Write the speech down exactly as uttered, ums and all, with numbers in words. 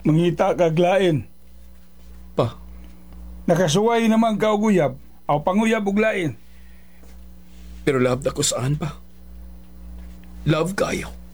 Mangita kag lain. Pa, Nakasuway naman ka og uyab. Aw panguyab og lain. pero love na ko saan pa? Love kayo.